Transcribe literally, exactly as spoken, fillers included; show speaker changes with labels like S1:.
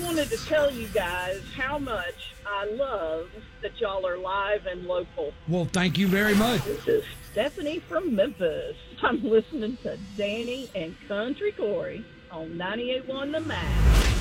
S1: wanted to tell you guys how much I love that y'all are live and local.
S2: Well, thank you very much.
S1: This is Stephanie from Memphis. I'm listening to Danny and Country Corey on ninety-eight point one The Max.